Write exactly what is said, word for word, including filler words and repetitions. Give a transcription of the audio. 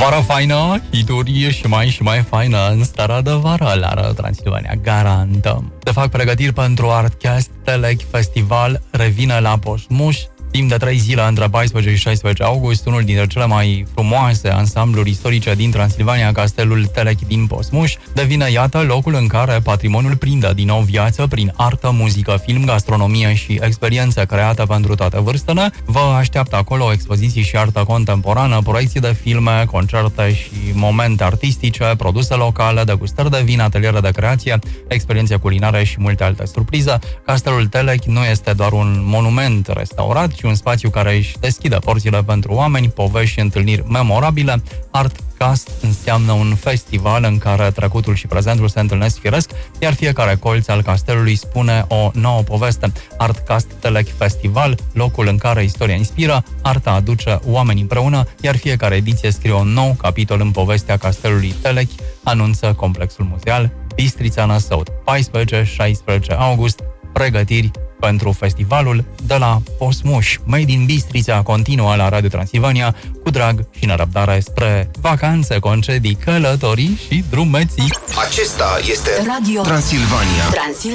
Vara faină, hituri și mai și mai faină în starea de vară la Radio Transilvania, garantăm. Se fac pregătiri pentru Artcast Telech Festival, revine la Poșmuș. Timp de trei zile, între paisprezece și șaisprezece august, unul dintre cele mai frumoase ansambluri istorice din Transilvania, Castelul Telech din Poșmuș, devine, iată, locul în care patrimoniul prinde din nou viață prin artă, muzică, film, gastronomie și experiențe create pentru toate vârstele. Vă așteaptă acolo expoziții și artă contemporană, proiecții de filme, concerte și momente artistice, produse locale, degustări de vin, ateliere de creație, experiențe culinare și multe alte surprize. Castelul Telech nu este doar un monument restaurat, un spațiu care își deschide porțile pentru oameni, povești și întâlniri memorabile. Artcast înseamnă un festival în care trecutul și prezentul se întâlnesc firesc, iar fiecare colț al castelului spune o nouă poveste. Artcast Telech Festival, locul în care istoria inspiră, arta aduce oameni împreună, iar fiecare ediție scrie un nou capitol în povestea castelului Telech, anunță Complexul Muzeal Bistrița Năsăud. paisprezece șaisprezece august, pregătiri pentru festivalul de la Poșmuș. Made in Bistrița continuă la Radio Transilvania cu drag și nerăbdare spre vacanțe, concedii, călătorii și drumeții. Acesta este Radio Transilvania. Transil-